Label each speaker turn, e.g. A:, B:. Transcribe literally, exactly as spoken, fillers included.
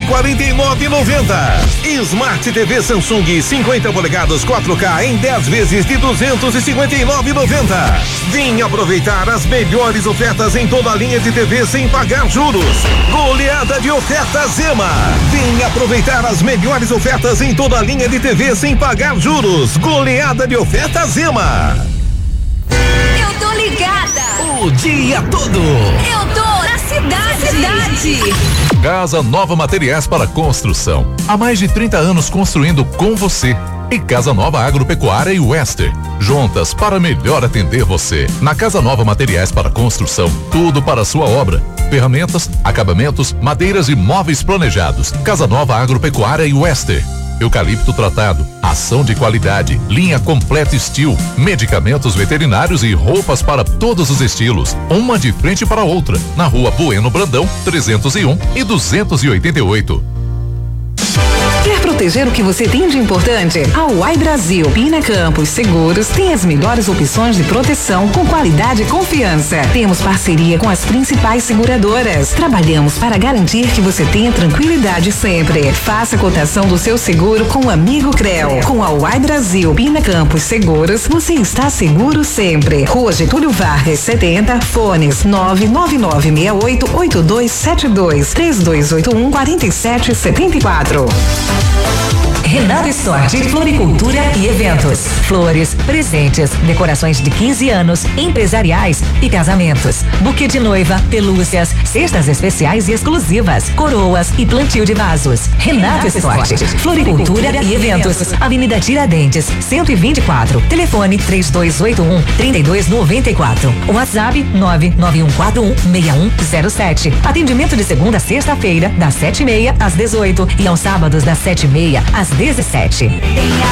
A: quarenta e nove e noventa. Smart T V Samsung cinquenta polegadas quatro K em dez vezes de duzentos e cinquenta e nove e noventa. Vem aproveitar as melhores ofertas em toda a linha de T V sem pagar juros. Goleada de ofertas Zema. Vem aproveitar as melhores ofertas em toda a linha de T V sem pagar juros. Goleada de ofertas Zema.
B: Eu tô ligada.
C: O dia todo.
B: Eu tô na cidade. cidade.
D: Casa Nova Materiais para Construção. Há mais de trinta anos construindo com você. E Casa Nova Agropecuária e Wester. Juntas para melhor atender você. Na Casa Nova Materiais para Construção, tudo para a sua obra. Ferramentas, acabamentos, madeiras e móveis planejados. Casa Nova Agropecuária e Wester. Eucalipto tratado, ação de qualidade, linha completa Steel, medicamentos veterinários e roupas para todos os estilos. Uma de frente para a outra, na Rua Bueno Brandão, trezentos e um e duzentos e oitenta e oito.
E: Quer proteger o que você tem de importante? A Uai Brasil Pina Campos Seguros tem as melhores opções de proteção com qualidade e confiança. Temos parceria com as principais seguradoras. Trabalhamos para garantir que você tenha tranquilidade sempre. Faça a cotação do seu seguro com o amigo Creu. Com a Uai Brasil Pina Campos Seguros, você está seguro sempre. Rua Getúlio Vargas, setenta, fones nove nove nove seis oito oito dois sete dois, três dois oito um, quatro sete sete quatro.
F: Renato Store, floricultura e eventos. Flores, presentes, decorações de quinze anos, empresariais e casamentos. Buquê de noiva, pelúcias, cestas especiais e exclusivas, coroas e plantio de vasos. Renato, Renato Store, floricultura e eventos. Avenida Tiradentes, cento e vinte e quatro. Telefone três dois oito um, três dois nove quatro. WhatsApp nove nove um quatro um, seis um zero sete. Atendimento de segunda a sexta-feira, das sete e meia às dezoito e aos sábados das sete e meia às dezessete.